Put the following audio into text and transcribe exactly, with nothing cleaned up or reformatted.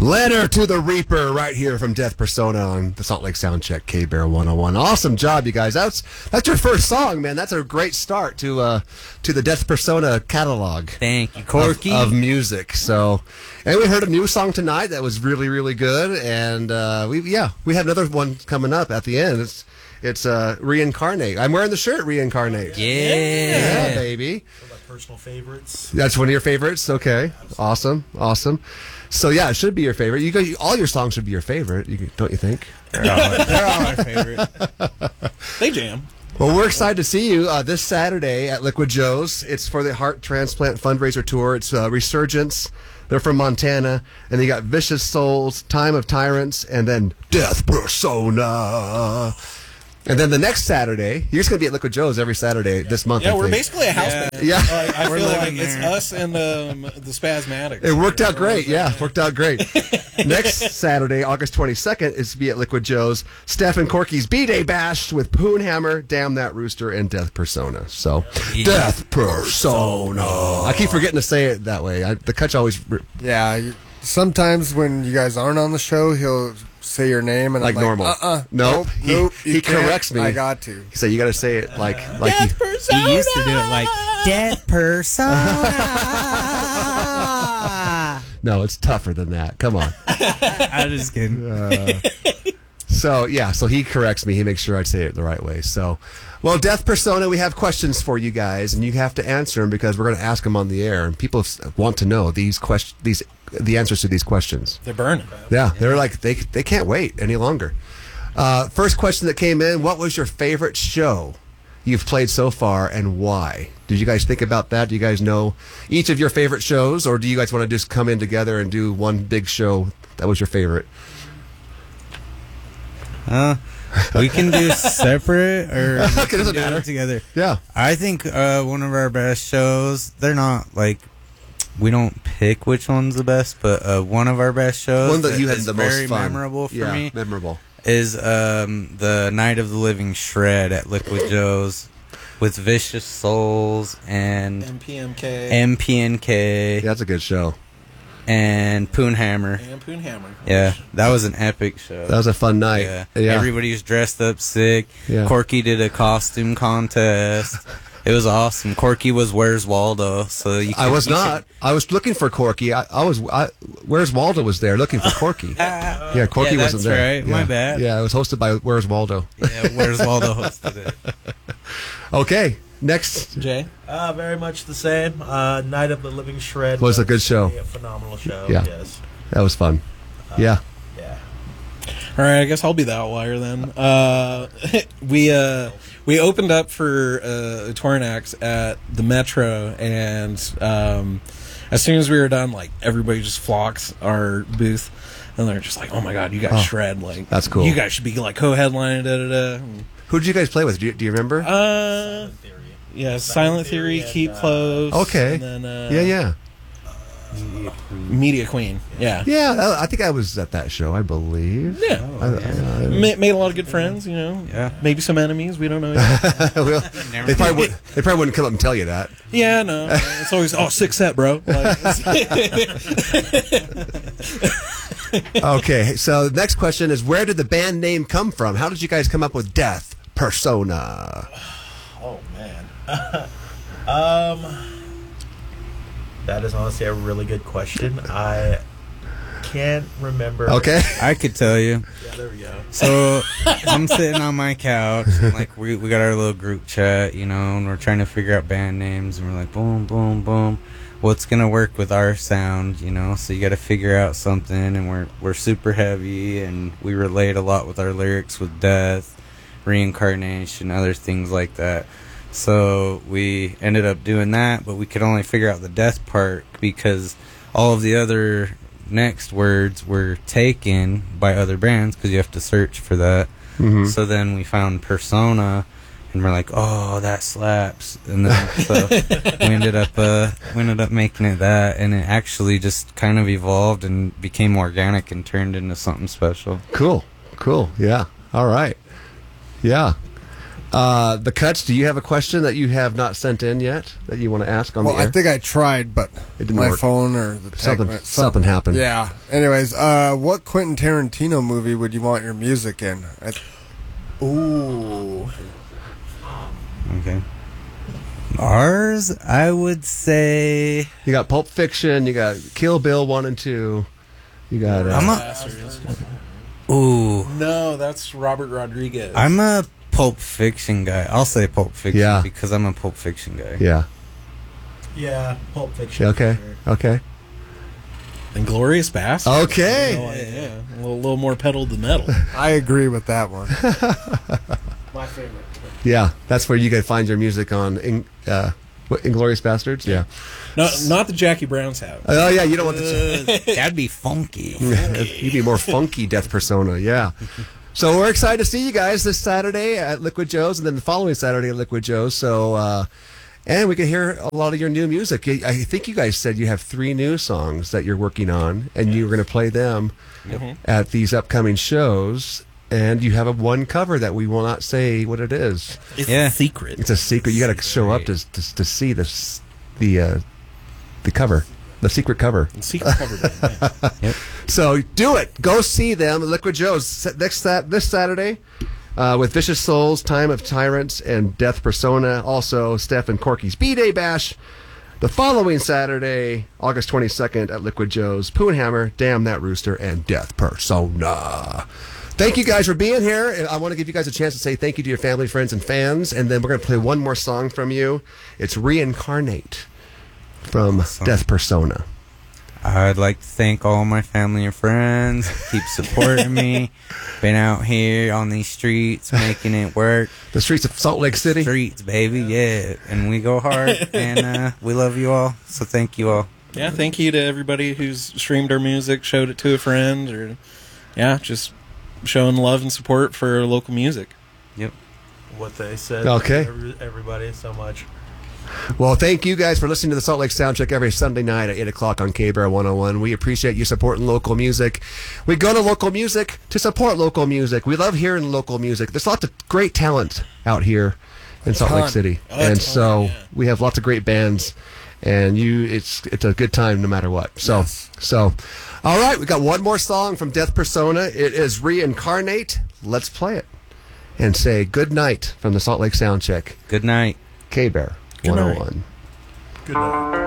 Letter to the Reaper right here from Death Persona on the Salt Lake Soundcheck, K-Bear one oh one. Awesome job, you guys. That's that's your first song, man. That's a great start to uh, to the Death Persona catalog. Thank you, Corky. Of, of music. So, and we heard a new song tonight that was really, really good. And uh, we yeah, we have another one coming up at the end. It's it's uh, Reincarnate. I'm wearing the shirt Reincarnate. Yeah, yeah, baby. One of my personal favorites. That's one of your favorites. Okay, awesome, awesome. So yeah, it should be your favorite. You guys, all your songs should be your favorite, you, don't you think? They're all, they're all my favorite. They jam. Well, we're excited to see you uh, this Saturday at Liquid Joe's. It's for the Heart Transplant Fundraiser Tour. It's uh, Resurgence. They're from Montana, and they got Vicious Souls, Time of Tyrants, and then Death Persona. And then the next Saturday, you're just going to be at Liquid Joe's every Saturday this month. Yeah, I we're think. basically a house Yeah. band. Yeah. Like, I We're feel like living it's there. us and um, the Spasmatics. It worked out great. Yeah, worked out great. Next Saturday, August twenty-second, is to be at Liquid Joe's. Steph and Corky's B-Day Bash with Poonhammer, Damn That Rooster, and Death Persona. So, Yeah. Death Persona. I keep forgetting to say it that way. I, the Kutch always... Yeah, you- sometimes when you guys aren't on the show, he'll say your name and Like I'm normal. Like, uh-uh, Nope. nope, He- nope. he you can't. corrects me. I got to. He said, you got to say it like... like you, He used to do it like Death Persona. no, it's tougher than that. Come on. I'm just kidding. Uh, so, yeah, so he corrects me. He makes sure I say it the right way. So, well, Death Persona, we have questions for you guys, and you have to answer them because we're going to ask them on the air, and people s- want to know these questions, these the answers to these questions. They're burning. Yeah, they're like, they, they can't wait any longer. Uh, first question that came in, what was your favorite show you've played so far, and why? Did you guys think about that? Do you guys know each of your favorite shows, or do you guys want to just come in together and do one big show that was your favorite? Uh, we can do separate or we Okay, can doesn't do matter. it together. Yeah. I think uh, one of our best shows, they're not like, we don't pick which one's the best, but uh, one of our best shows One that you had is the very most fun. memorable for yeah, me memorable. is um, the Night of the Living Shred at Liquid Joe's with Vicious Souls and M P M K. M P N K Yeah, that's a good show. and Poonhammer. And Poonhammer. Yeah, that was an epic show. That was a fun night. Yeah. Yeah. Everybody was dressed up sick. Yeah. Corky did a costume contest. It was awesome. Corky was Where's Waldo, so you. I could- was you not. I was looking for Corky. I, I was. I, Where's Waldo was there looking for Corky. yeah, Corky Yeah, wasn't that's there. right. My Yeah. bad. Yeah, it was hosted by Where's Waldo. should- Yeah, Where's Waldo hosted it. Okay, next Jay? Uh, very much the same. Uh, Night of the Living Shred Was a good show. A phenomenal show. Yeah. Yes. that was fun. Yeah. Yeah. All right, I guess I'll be the outlier then. Uh, we uh, we opened up for uh, touring acts at the Metro, and um, as soon as we were done, like everybody just flocks our booth, and they're just like, "Oh my god, you guys Oh, shred! Like that's cool. You guys should be like co-headlining." Da da da. Who did you guys play with? Do you, do you remember? Uh, yeah, Silent Theory, and, Keep uh, Close. Okay. And then, uh, yeah, yeah, Media Queen. Yeah. yeah. I I think I was at that show. I believe. Yeah. I, I, Ma- made a lot of good friends, you know. Yeah. Maybe some enemies. We don't know yet. well, they probably would. They probably wouldn't come up and tell you that. Yeah, no. It's always, oh, six set, bro. Like, Okay, so the next question is, where did the band name come from? How did you guys come up with Death Persona? Oh man. um, that is honestly a really good question. I can't remember. Okay. I could tell you. Yeah, there we go. So I'm sitting on my couch, and like we we got our little group chat, you know, and we're trying to figure out band names, and we're like, boom, boom, boom. What's gonna work with our sound, you know? So you got to figure out something, and we're we're super heavy, and we relate a lot with our lyrics with death, reincarnation, other things like that. So we ended up doing that, but we could only figure out the death part because all of the other next words were taken by other bands because you have to search for that. Mhm. So then we found Persona, and we're like, oh, that slaps. And then so we ended up uh, we ended up making it that, and it actually just kind of evolved and became organic and turned into something special. Cool. Cool. Yeah. All right. Yeah. Uh, the Cuts, do you have a question that you have not sent in yet that you want to ask on Well, the air? I think I tried, but It didn't my work. phone or the tech Something- went- something happened. Yeah. Anyways, uh, what Quentin Tarantino movie would you want your music in? I, Ooh. Okay. Ours, I would say. You got Pulp Fiction, you got Kill Bill one and two. You got. Uh, I'm a. Bastards. Ooh. No, that's Robert Rodriguez. I'm a Pulp Fiction guy. I'll say Pulp Fiction Yeah. because I'm a Pulp Fiction guy. yeah. Yeah, Pulp Fiction. Okay. for sure. Okay. Inglorious Bastards. Okay. Oh, yeah, a little, little more pedal to metal. I agree with that one. My favorite. Yeah, that's where you can find your music on In, uh, what, Inglorious Bastards. Yeah. No, not the Jackie Brown's house. Oh yeah, you don't want the. That'd be funky. You'd be more funky Death Persona. Yeah. So we're excited to see you guys this Saturday at Liquid Joe's, and then the following Saturday at Liquid Joe's. So. Uh, And we can hear a lot of your new music. I I think you guys said you have three new songs that you're working on, and you're going to play them at these upcoming shows. And you have a one cover that we will not say what it is. It's Yeah. a secret. It's a secret. You got to show up to to, to see this the uh, the cover, the secret cover. Secret cover band. Yeah. So do it. Go see them at Liquid Joe's next sat this Saturday. Uh, with Vicious Souls, Time of Tyrants, and Death Persona. Also, Steph and Corky's B-Day Bash. The following Saturday, August twenty-second at Liquid Joe's, Poonhammer, Damn That Rooster, and Death Persona. Thank you guys for being here. And I want to give you guys a chance to say thank you to your family, friends, and fans. And then we're going to play one more song from you. It's Reincarnate from Awesome. Death Persona. I'd like to thank all my family and friends. Keep supporting me. Been out here on these streets making it work. The streets of Salt Lake City. Streets, baby, yeah. And we go hard. And uh, we love you all. So thank you all. Yeah, thank you to everybody who's streamed our music, showed it to a friend, or yeah, just showing love and support for local music. Yep. What they said. Okay. Every- Everybody so much. Well, thank you guys for listening to the Salt Lake Soundcheck every Sunday night at eight o'clock on K B R one oh one. We appreciate you supporting local music. We go to local music to support local music. We love hearing local music. There's lots of great talent out here in Salt Lake ton. City. Oh, a and ton, so yeah. we have lots of great bands. And you, it's it's a good time no matter what. So, Yes. so, all right, we got one more song from Death Persona. It is Reincarnate. Let's play it and say good night from the Salt Lake Soundcheck. Good night. K B R Good one night. oh one. Good night.